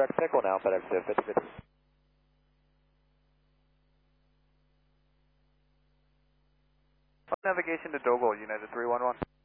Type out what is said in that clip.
Direct Echo now, FedEx 5050. Navigation to Dogo, United 311.